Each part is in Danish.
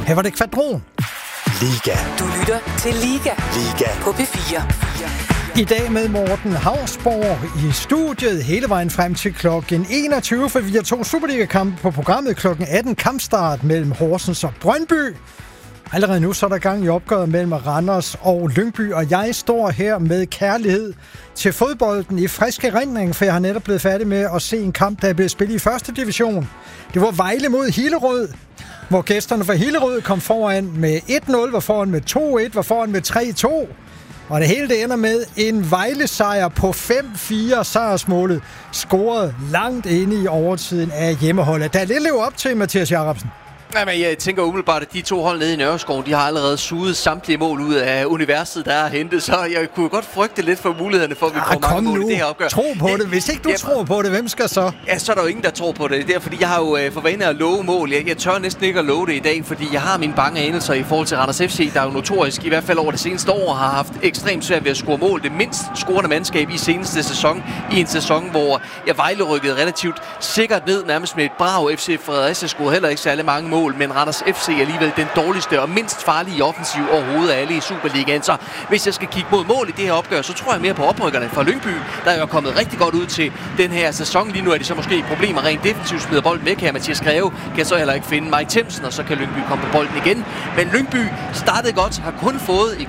Her var det Kvadron. Liga. Du lytter til Liga. Liga. På P4. I dag med Morten Hausborg i studiet hele vejen frem til klokken 21, for vi har 2 Superliga-kampe på programmet. Klokken 18 kampstart mellem Horsens og Brøndby. Allerede nu så er der gang i opgøret mellem Randers og Lyngby, og jeg står her med kærlighed til fodbolden i frisk erindring, for jeg har netop blevet færdig med at se en kamp, der er blevet spillet i første division. Det var Vejle mod Hillerød, hvor gæsterne fra Hillerød kom foran med 1-0, var foran med 2-1, var foran med 3-2. Og det hele det ender med en Vejle-sejr på 5-4, sejrsmålet scoret langt inde i overtiden af hjemmeholdet. Der er lidt lever op til, Mathias Jacobsen. Jamen, jeg tænker umiddelbart, at de 2 hold nede i Nørreskoven, de har allerede suget samtlige mål ud af universet, der er hentet. Så jeg kunne godt frygte lidt for mulighederne for, at vi får mange mål i det her opgør. Tro på det. Hvis ikke du tror på det, hvem skal så? Ja, så er der jo ingen, der tror på det. Det er fordi, jeg har jo for vane at love mål. Jeg tør næsten ikke at love det i dag, fordi jeg har mine bange anelser i forhold til Randers FC, der jo notorisk, i hvert fald over det seneste år, har haft ekstremt svært ved at score mål. Det mindst scorende mandskab i seneste sæson. I en sæson, hvor Vejle rykkede relativt sikkert ned, nærmest med et brag. FC Fredericia scorede heller ikke særlig mange mål, men Randers FC er alligevel den dårligste og mindst farlige offensiv overhovedet af alle i Superligaen. Så hvis jeg skal kigge mod mål i det her opgør, så tror jeg mere på oprykkerne fra Lyngby, der er jo kommet rigtig godt ud til den her sæson. Lige nu er de så måske i problemer rent defensivt, smider bolden væk her. Mathias Greve kan så heller ikke finde Mike Themsen, og så kan Lyngby komme på bolden igen. Men Lyngby startede godt, har kun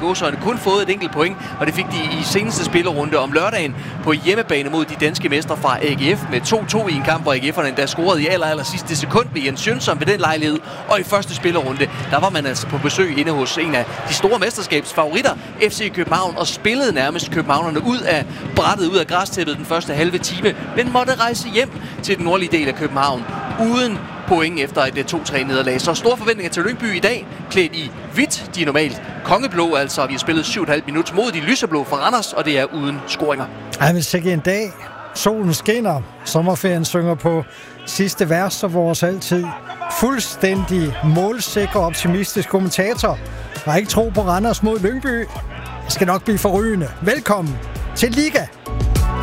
fået et enkelt point, og det fik de i seneste spillerunde om lørdagen på hjemmebane mod de danske mestre fra AGF med 2-2 i en kamp, hvor AGF'erne endda scorede i aller sidste sekund ved Jens Jønsson ved den lejlighed. Og i første spillerunde, der var man altså på besøg inde hos en af de store mesterskabsfavoritter, FC København, og spillede nærmest københavnerne ud af brættet, ud af græstæppet den første halve time, men måtte rejse hjem til den nordlige del af København uden point efter et 2-3 nederlag. Så store forventninger til Lyngby i dag, klædt i hvidt. De er normalt kongeblå, altså vi har spillet 7,5 minutter mod de lyseblå fra Randers, og det er uden scoringer. Ej, men sikke en dag. Solen skinner, sommerferien synger på sidste vers, og vores altid fuldstændig målsikre optimistisk kommentator har ikke tro på Randers mod Lyngby. Det skal nok blive forrygende. Velkommen til Liga.